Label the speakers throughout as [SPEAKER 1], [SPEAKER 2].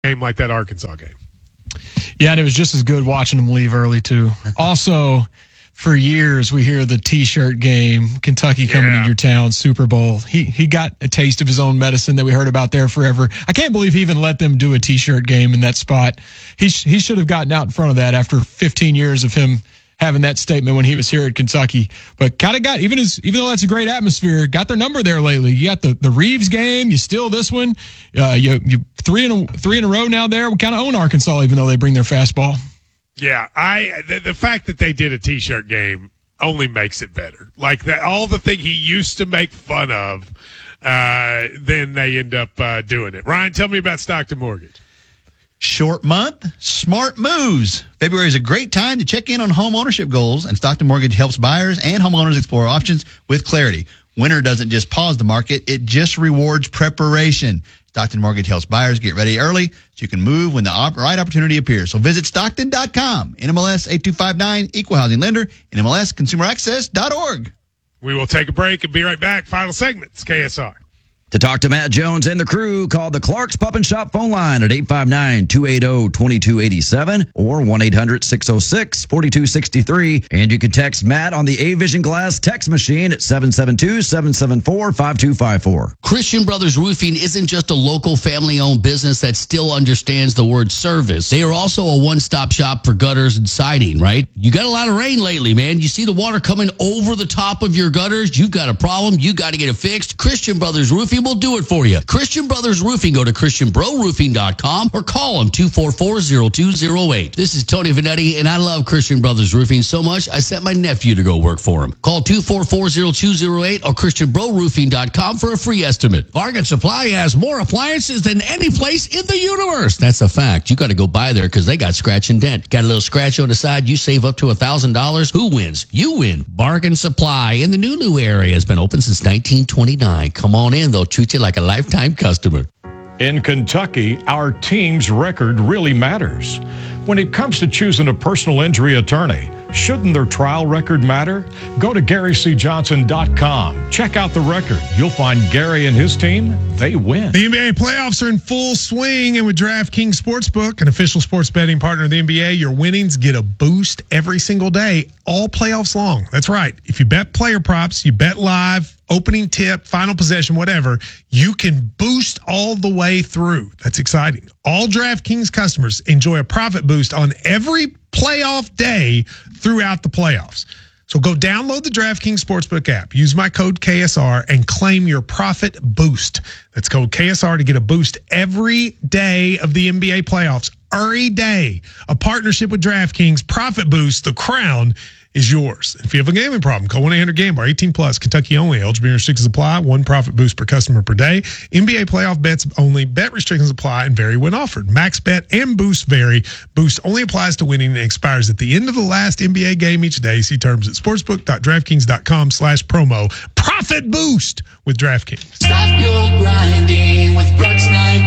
[SPEAKER 1] game like that Arkansas game.
[SPEAKER 2] Yeah, and it was just as good watching them leave early, too. Also, for years, we hear the T-shirt game, Kentucky coming to your town, Super Bowl. He got a taste of his own medicine that we heard about there forever. I can't believe he even let them do a T-shirt game in that spot. He should have gotten out in front of that after 15 years of him having that statement when he was here at Kentucky. But kind of got, even though that's a great atmosphere, got their number there lately. You got the Reeves game, you steal this one. You three in a row now there. We kind of own Arkansas, even though they bring their fastball. Yeah,
[SPEAKER 1] the fact that they did a T-shirt game only makes it better. Like that, all the thing he used to make fun of, then they end up doing it. Ryan, tell me about Stockton Mortgage.
[SPEAKER 3] Short month, smart moves. February is a great time to check in on home ownership goals, and Stockton Mortgage helps buyers and homeowners explore options with clarity. Winter doesn't just pause the market, it just rewards preparation. Stockton Mortgage helps buyers get ready early so you can move when the right opportunity appears. So visit Stockton.com, NMLS 8259, Equal Housing Lender, NMLSConsumerAccess.org.
[SPEAKER 1] We will take a break and be right back. Final segments, KSR.
[SPEAKER 4] To talk to Matt Jones and the crew, call the Clark's Pup and Shop phone line at 859-280-2287 or 1-800-606-4263. And you can text Matt on the A-Vision Glass text machine at 772-774-5254.
[SPEAKER 5] Christian Brothers Roofing isn't just a local family-owned business that still understands the word service. They are also a one-stop shop for gutters and siding, right? You got a lot of rain lately, man. You see the water coming over the top of your gutters. You've got a problem. You got to get it fixed. Christian Brothers Roofing will do it for you. Christian Brothers Roofing. Go to ChristianBroRoofing.com or call them 244-0208. This is Tony Vanetti, and I love Christian Brothers Roofing so much, I sent my nephew to go work for him. Call 244-0208 or ChristianBroRoofing.com for a free estimate. Bargain Supply has more appliances than any place in the universe. That's a fact. You got to go by there because they got scratch and dent. Got a little scratch on the side, you save up to $1,000. Who wins? You win. Bargain Supply in the Nulu area has been open since 1929. Come on in. They'll treat you like a lifetime customer.
[SPEAKER 6] In Kentucky, our team's record really matters. When it comes to choosing a personal injury attorney, shouldn't their trial record matter? Go to GaryCJohnson.com. Check out the record. You'll find Gary and his team, they win.
[SPEAKER 1] The NBA playoffs are in full swing, and with DraftKings Sportsbook, an official sports betting partner of the NBA, your winnings get a boost every single day, all playoffs long. That's right. If you bet player props, you bet live, opening tip, final possession, whatever, you can boost all the way through. That's exciting. All DraftKings customers enjoy a profit boost on every playoff day throughout the playoffs. So go download the DraftKings Sportsbook app. Use my code KSR and claim your profit boost. That's code KSR to get a boost every day of the NBA playoffs. Every day. A partnership with DraftKings. Profit boost. The crown is yours. If you have a gambling problem, call 1-800-GAMBLER. 18 plus, Kentucky only. Eligibility restrictions apply. One profit boost per customer per day. NBA playoff bets only. Bet restrictions apply and vary when offered. Max bet and boost vary. Boost only applies to winning and expires at the end of the last NBA game each day. See terms at sportsbook.draftkings.com/promo. Profit boost with DraftKings.
[SPEAKER 7] Stop your grinding with Brooks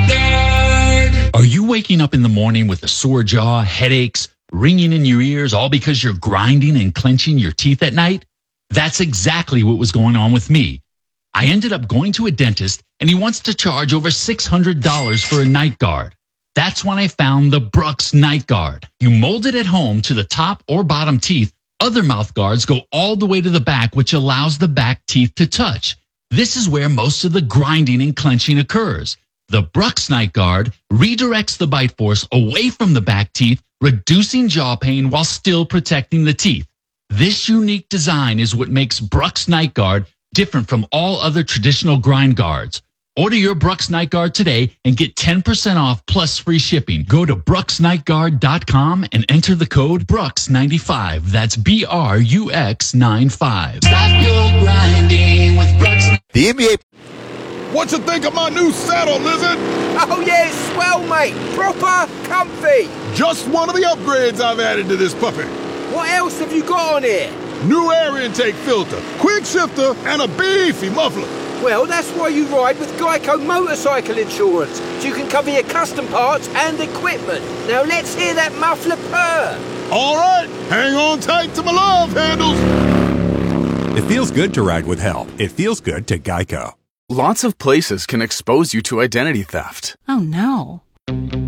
[SPEAKER 7] Nygaard.
[SPEAKER 8] Are you waking up in the morning with a sore jaw, headaches, ringing in your ears, all because you're grinding and clenching your teeth at night? That's exactly what was going on with me. I ended up going to a dentist, and he wants to charge over $600 for a night guard. That's when I found the Brooks Night Guard. You mold it at home to the top or bottom teeth. Other mouth guards go all the way to the back, which allows the back teeth to touch. This is where most of the grinding and clenching occurs. The Brooks Night Guard redirects the bite force away from the back teeth, reducing jaw pain while still protecting the teeth. This unique design is what makes Brooks Night Guard different from all other traditional grind guards. Order your Brooks Night Guard today and get 10% off plus free shipping. Go to BrooksNightGuard.com and enter the code Brooks95. That's BRUX95.
[SPEAKER 7] Stop your grinding with Brooks.
[SPEAKER 9] The NBA.
[SPEAKER 10] What you think of my new saddle, Lizard?
[SPEAKER 11] Oh, yeah, it's swell, mate. Proper comfy.
[SPEAKER 10] Just one of the upgrades I've added to this puppy.
[SPEAKER 11] What else have you got on here?
[SPEAKER 10] New air intake filter, quick shifter, and a beefy muffler.
[SPEAKER 11] Well, that's why you ride with Geico Motorcycle Insurance, so you can cover your custom parts and equipment. Now let's hear that muffler purr.
[SPEAKER 10] All right, hang on tight to my love handles.
[SPEAKER 12] It feels good to ride with help. It feels good to Geico.
[SPEAKER 13] Lots of places can expose you to identity theft.
[SPEAKER 14] Oh, no.